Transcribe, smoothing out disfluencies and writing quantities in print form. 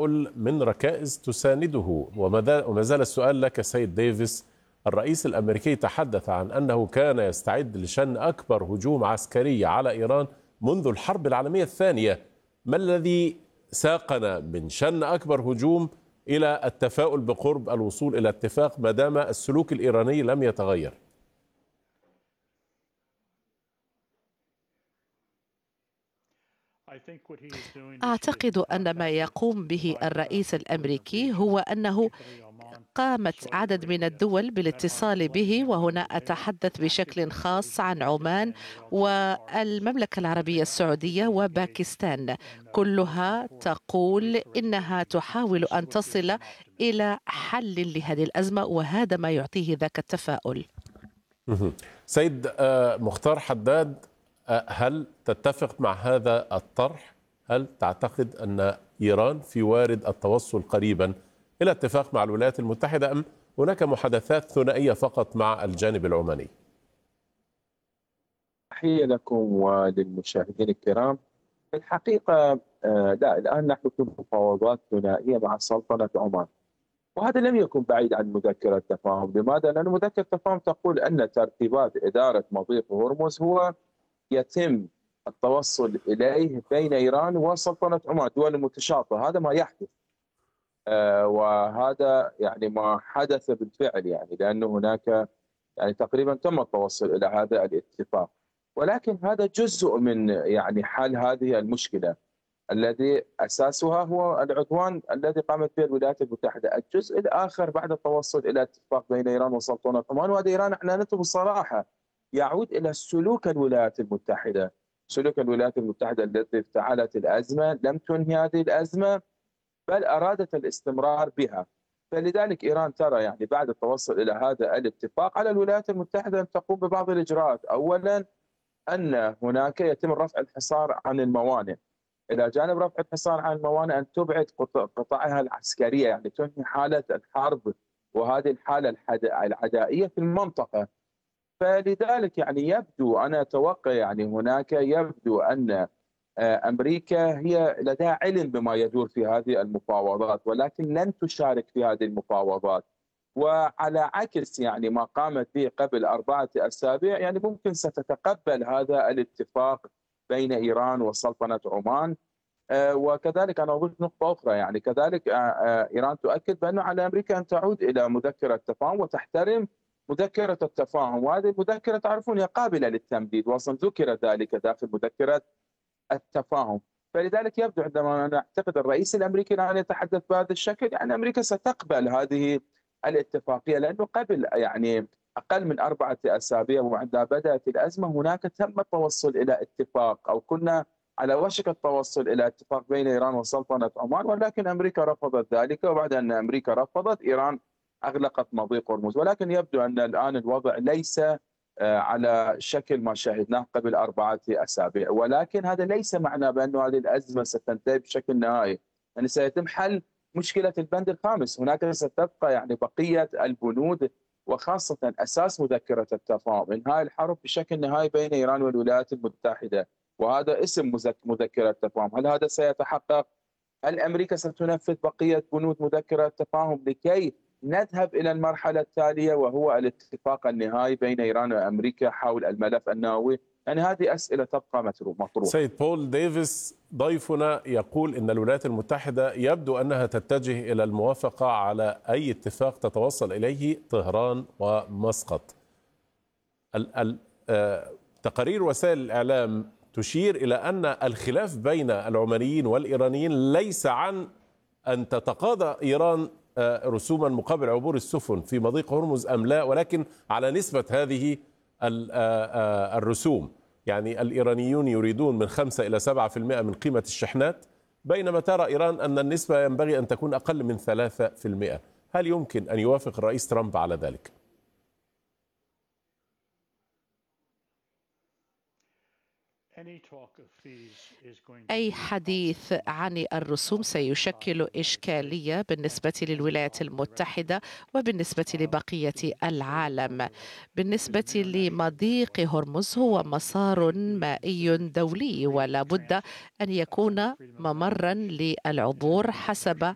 تفاؤل من ركائز تسانده. وما زال السؤال لك سيد ديفيس، الرئيس الأمريكي تحدث عن أنه كان يستعد لشن أكبر هجوم عسكري على إيران منذ الحرب العالمية الثانية. ما الذي ساقنا من شن أكبر هجوم إلى التفاؤل بقرب الوصول إلى اتفاق ما دام السلوك الإيراني لم يتغير؟ أعتقد أن ما يقوم به الرئيس الأمريكي هو أنه قامت عدد من الدول بالاتصال به، وهنا أتحدث بشكل خاص عن عمان والمملكة العربية السعودية وباكستان، كلها تقول إنها تحاول أن تصل إلى حل لهذه الأزمة، وهذا ما يعطيه ذاك التفاؤل. سيد مختار حداد، هل تتفق مع هذا الطرح؟ هل تعتقد أن إيران في وارد التوصل قريبا إلى اتفاق مع الولايات المتحدة، أم هناك محادثات ثنائية فقط مع الجانب العماني؟ تحية لكم وللمشاهدين الكرام. في الحقيقة لا، الآن نحن في مفاوضات ثنائية مع سلطنة عمان، وهذا لم يكن بعيد عن مذكرة تفاهم. لماذا؟ لأن مذكرة تفاهم تقول أن ترتيبات إدارة مضيق هرمز هو يتم التوصل إليه بين إيران وسلطنة عمان، دول متشاطئة. هذا ما يحدث، وهذا يعني ما حدث بالفعل، يعني لأنه هناك يعني تقريبا تم التوصل إلى هذا الاتفاق، ولكن هذا جزء من يعني حل هذه المشكلة الذي أساسها هو العدوان الذي قامت به الولايات المتحدة. الجزء الآخر بعد التوصل إلى اتفاق بين إيران وسلطنة عمان، وهذا إيران أعلنته بصراحة، يعود إلى سلوك الولايات المتحدة. سلوك الولايات المتحدة التي افتعلت الأزمة لم تنهي هذه الأزمة، بل أرادت الاستمرار بها. فلذلك إيران ترى يعني بعد التوصل إلى هذا الاتفاق على الولايات المتحدة أن تقوم ببعض الإجراءات. أولا، أن هناك يتم رفع الحصار عن الموانئ، إلى جانب رفع الحصار عن الموانئ أن تبعد قطعها العسكرية، يعني تنهي حالة الحرب وهذه الحالة العدائية في المنطقة. فلذلك يعني يبدو، أنا أتوقع يعني هناك يبدو أن أمريكا هي لديها علم بما يدور في هذه المفاوضات، ولكن لن تشارك في هذه المفاوضات. وعلى عكس يعني ما قامت به قبل 4 أسابيع، يعني ممكن ستتقبل هذا الاتفاق بين إيران وسلطنة عمان. وكذلك أنا أضيف نقطة أخرى، يعني كذلك إيران تؤكد بأنه على أمريكا أن تعود إلى مذكرة تفاهم وتحترم مذكرة التفاهم، وهذه المذكرة تعرفون هي قابلة للتمديد، وأصلا ذكر ذلك داخل مذكرة التفاهم. فلذلك يبدو عندما نعتقد الرئيس الأمريكي الآن يتحدث بهذا الشكل، يعني أمريكا ستقبل هذه الاتفاقية، لأنه قبل يعني أقل من 4 أسابيع وعندما بدأت الأزمة هناك تم التوصل إلى اتفاق، أو كنا على وشك التوصل إلى اتفاق بين إيران وسلطنة عمان، ولكن أمريكا رفضت ذلك. وبعد أن أمريكا رفضت، إيران أغلقت مضيق هرمز. ولكن يبدو أن الآن الوضع ليس على شكل ما شاهدناه قبل 4 أسابيع، ولكن هذا ليس معناه بأن هذه الأزمة ستنتهي بشكل نهائي، يعني سيتم حل مشكلة البند الخامس. هناك ستبقى يعني بقية البنود، وخاصة أساس مذكرة التفاهم، إنهاء الحرب بشكل نهائي بين إيران والولايات المتحدة، وهذا اسم مذكرة التفاهم. هل هذا سيتحقق؟ هل أمريكا ستنفذ بقية بنود مذكرة التفاهم لكي نذهب إلى المرحلة التالية، وهو الاتفاق النهائي بين إيران وأمريكا حول الملف النووي؟ يعني هذه أسئلة تبقى مطروحة. سيد بول ديفيس ضيفنا يقول إن الولايات المتحدة يبدو أنها تتجه إلى الموافقة على أي اتفاق تتوصل إليه طهران ومسقط. تقارير وسائل الإعلام تشير إلى أن الخلاف بين العمانيين والإيرانيين ليس عن أن تتقاضى إيران رسوما مقابل عبور السفن في مضيق هرمز أم لا، ولكن على نسبة هذه الرسوم. يعني الإيرانيون يريدون من 5 إلى 7% من قيمة الشحنات، بينما ترى إيران أن النسبة ينبغي أن تكون أقل من 3%. هل يمكن أن يوافق الرئيس ترامب على ذلك؟ أي حديث عن الرسوم سيشكل إشكالية بالنسبة للولايات المتحدة وبالنسبة لبقية العالم. بالنسبة لمضيق هرمز، هو مسار مائي دولي، ولا بد أن يكون ممرا للعبور حسب